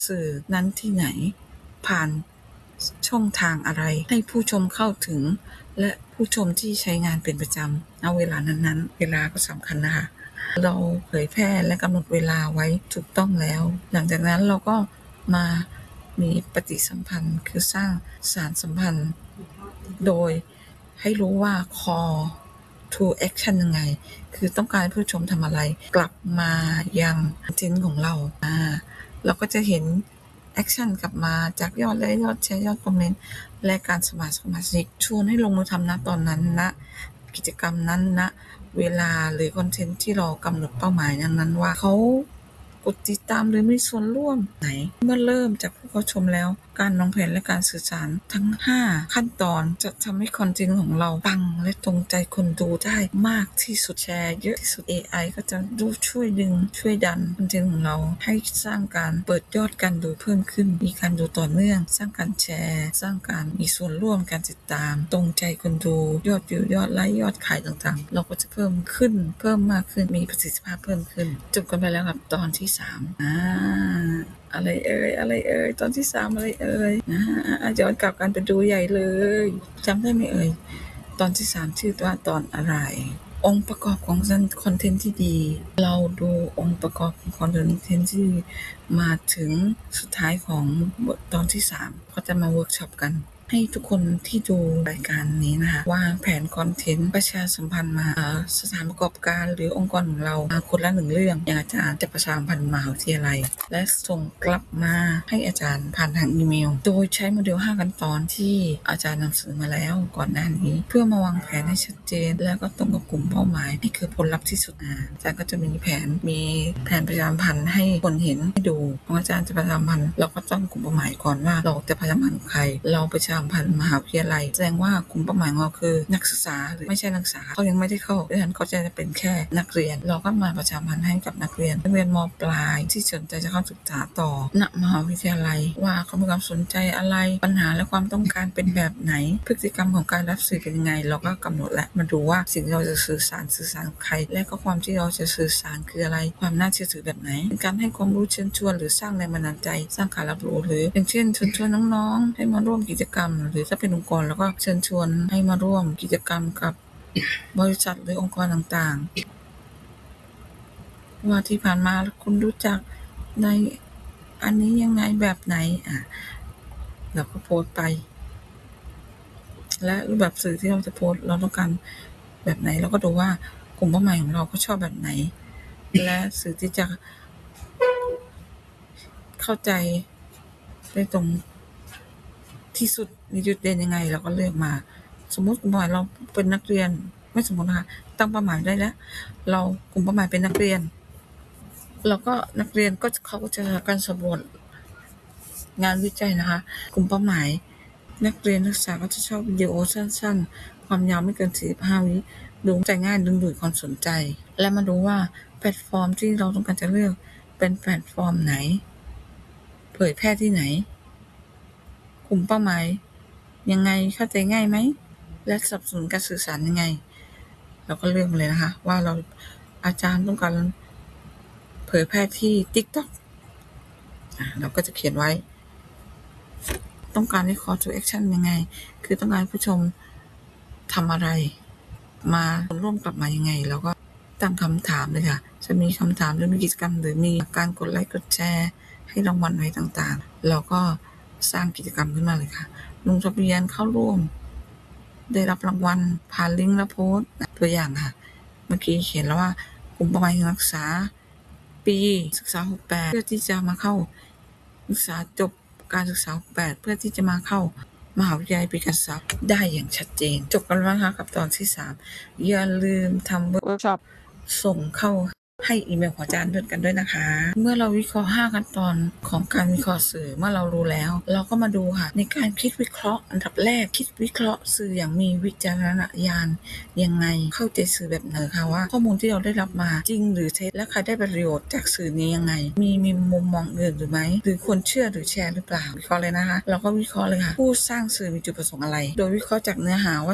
สื่อนั้นที่ไหนผ่านช่องทางอะไรให้ผู้ชมเข้าถึงและผู้ชมที่ใช้งานเป็นประจำเอาเวลานั้นๆเวลาก็สำคัญนะคะเราเผยแพร่และกำหนดเวลาไว้ถูกต้องแล้วหลังจากนั้นเราก็มามีปฏิสัมพันธ์คือสร้างสารสัมพันธ์โดยให้รู้ว่า call to action ยังไงคือต้องการให้ผู้ชมทำอะไรกลับมายังคอนเทนต์ของเราเราก็จะเห็นแอคชั่นกลับมาจากยอดไลค์ยอดแชร์ยอดคอมเมนต์และการสมัครสมาชิกชวนให้ลงมือทำณตอนนั้นณกิจกรรมนั้นณเวลาหรือคอนเทนต์ที่เรากำหนดเป้าหมายนั้นว่าเขากดติดตามหรือมีส่วนร่วมไหนเมื่อเริ่มจากผู้เข้าชมแล้วการวางแผนและการสื่อสารทั้ง5ขั้นตอนจะทำให้คอนเทนต์ของเราปังและตรงใจคนดูได้มากที่สุดแชร์เยอะที่สุด AI ก็จะช่วยดึงช่วยดันคอนเทนต์ของเราให้สร้างการเปิดยอดการดูเพิ่มขึ้นมีการดูต่อเนื่องสร้างการแชร์สร้างการมีส่วนร่วมการติดตามตรงใจคนดูยอดวิวยอดไลค์ยอดขายต่างๆเราก็จะเพิ่มขึ้นเพิ่มมากขึ้นมีประสิทธิภาพเพิ่มขึ้นจบกันไปแล้วกับตอนที่3อะไรเอ่ยตอนที่3อะไรเอ่ยย้อนกลับกันไปดูใหญ่เลยจำได้ไหมเอ่ยตอนที่3ชื่อว่าตอนอะไรองค์ประกอบของคอนเทนต์ที่ดีเราดูองค์ประกอบของคอนเทนต์ที่มาถึงสุดท้ายของบทตอนที่3ก็จะมาเวิร์กช็อปกันให้ทุกคนที่ดูรายการนี้นะคะวางแผนคอนเทนต์ประชาสัมพันธ์มาสถานประกอบการหรือองค์กรของเราคนละ1เรื่องอย่างอาจารย์จะประชาสัมพันธ์มหาวิทยาลัยและส่งกลับมาให้อาจารย์ผ่านทางอีเมลโดยใช้โมเดล5ขั้นตอนที่อาจารย์นำเสนอมาแล้วก่อนหน้านี้เพื่อมาวางแผนให้ชัดเจนแล้วก็ตรงกับกลุ่มเป้าหมายนี่คือผลลัพธ์ที่สุดอาจารย์ก็จะมีแผนประชาสัมพันธ์ให้คนเห็นให้ดูของอาจารย์จะประชาสัมพันธ์เราก็ต้องกลุ่มเป้าหมายก่อนว่าเราจะประชาสัมพันธ์ใครเราประชาสัมพันธ์มหาวิทยาลัยแสดงว่ากลุ่มเป้าหมายของเราคือนักศึกษาหรือไม่ใช่นักศึกษาเขายังไม่ได้เข้าดังนั้นเขาจะเป็นแค่นักเรียนเราก็มาประชาสัมพันธ์ให้กับนักเรียนม.ปลายที่สนใจจะเข้าศึกษาต่อณมหาวิทยาลัยว่าเขามีความสนใจอะไรปัญหาและความต้องการเป็นแบบไหนพฤติกรรมของการรับสื่อเป็นยังไงเราก็กำหนดและมาดูว่าสิ่งที่เราจะสื่อสารกับใครและก็ความที่เราจะสื่อสารคืออะไรความน่าเชื่อถือแบบไหนเป็นการให้ความรู้เชิญชวนหรือสร้างแรงบันดาลใจสร้างการรับรู้หรืออย่างเช่นเชิญชวนน้องๆให้มาร่วมกิจกรรมหรือถ้าเป็นองค์กรแล้วก็เชิญชวนให้มาร่วมกิจกรรมกับบริษัทหรือองค์กรต่างๆว่าที่ผ่านมาคุณรู้จักในอันนี้ยังไงแบบไหนเราก็โพสต์ไปและรูปแบบสื่อที่เราจะโพสต์เราต้องการแบบไหนเราก็ดูว่ากลุ่มเป้าหมายของเราเขาชอบแบบไหนและสื่อที่จะเข้าใจได้ตรงที่สุดมีจุดเด่นยังไงเราก็เลือกมาสมมุติกลุ่มเป้าหมายเราเป็นนักเรียนไม่สมมุตินะคะตั้งเป้าหมายได้แล้วเรากลุ่มเป้าหมายเป็นนักเรียนเราก็นักเรียนก็เขาก็จะการสำรวจงานวิจัยนะคะกลุ่มเป้าหมายนักเรียนนักศึกษาก็จะชอบวิดีโอสั้นๆความยาวไม่เกิน45วิดูใจง่ายดึงดูดความสนใจและมาดูว่าแพลตฟอร์มที่เราต้องการจะเลือกเป็นแพลตฟอร์มไหนเผยแพร่ที่ไหนกลุ่มเป้าหมายยังไงเข้าใจง่ายไหมและสนับสนุนการสื่อสารยังไงเราก็เลือกมาเลยนะคะว่าเราอาจารย์ต้องการเผยแพร่ที่ TikTok เราก็จะเขียนไว้ต้องการให้ call to action ยังไงคือต้องการให้ผู้ชมทำอะไรมาร่วมกลับมายังไงเราก็ตั้งคำถามเลยค่ะจะมีคำถามหรือมีกิจกรรมหรือมีการกดไลค์กดแชร์ให้รางวัลอะไรต่างๆเราก็สร้างกิจกรรมขึ้นมาเลยค่ะลงทะเบียนเข้าร่วมได้รับรางวัลผ่านลิงก์และโพสต์ตัวอย่างค่ะเมื่อกี้เขียนแล้วว่ากลุ่มเป้าหมายนักศึกษาปีศึกษา68เพื่อที่จะมาเข้าศึกษาจบการศึกษา68เพื่อที่จะมาเข้ามหาวิทยาลัยปีการศึกษาได้อย่างชัดเจนจบกันแล้วนะคะกับตอนที่3อย่าลืมทำเวิร์กช็อปส่งเข้าให้อีเมลของอาจารย์ด้วยกันด้วยนะคะเมื่อเราวิเคราะห์5ขั้นตอนของการวิเคราะห์สื่อเมื่อเรารู้แล้วเราก็มาดูค่ะในการคิดวิเคราะห์อันดับแรกคิดวิเคราะห์สื่ออย่างมีวิจารณญาณยังไงเข้าใจสื่อแบบไหนคะว่าข้อมูลที่เราได้รับมาจริงหรือเท็จและใครได้ประโยชน์จากสื่อนี้ยังไงมีมุมมองอื่นหรือไม่หรือควรเชื่อหรือแชร์หรือเปล่าวิเคราะห์เลยนะคะเราก็วิเคราะห์เลยค่ะผู้สร้างสื่อมีจุดประสงค์อะไรโดยวิเคราะห์จากเนื้อหาว่า